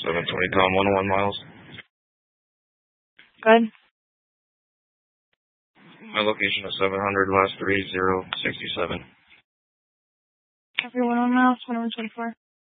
720 Tom, 101 miles. Good. My location is 700 West 3067. Every 101 miles, 2124.